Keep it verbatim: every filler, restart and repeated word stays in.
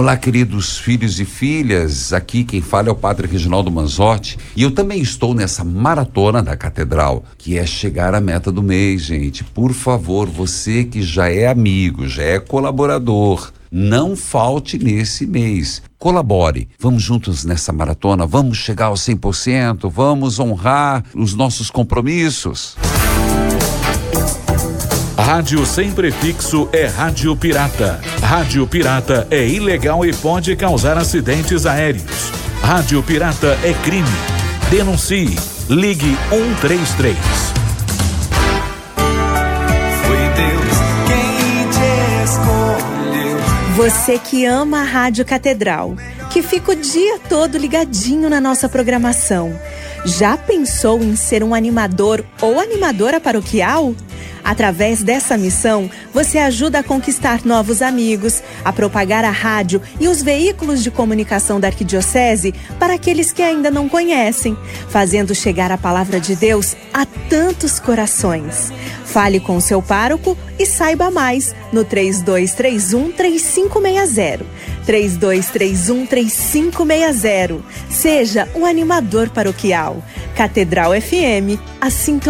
Olá, queridos filhos e filhas, aqui quem fala é o Padre Reginaldo Manzotti e eu também estou nessa maratona da Catedral, que é chegar à meta do mês, gente. Por favor, você que já é amigo, já é colaborador, não falte nesse mês. Colabore, vamos juntos nessa maratona, vamos chegar aos cem por cento, vamos honrar os nossos compromissos. Rádio sem prefixo é rádio pirata. Rádio pirata é ilegal e pode causar acidentes aéreos. Rádio pirata é crime. Denuncie. Ligue um três três. Foi Deus quem te escolheu. Você que ama a Rádio Catedral, que fica o dia todo ligadinho na nossa programação. Já pensou em ser um animador ou animadora paroquial? Através dessa missão, você ajuda a conquistar novos amigos, a propagar a rádio e os veículos de comunicação da Arquidiocese para aqueles que ainda não conhecem, fazendo chegar a palavra de Deus a tantos corações. Fale com o seu pároco e saiba mais no três dois três um, três cinco seis zero. três dois três um, três cinco seis zero. Seja um animador paroquial. Catedral F M, a sintonia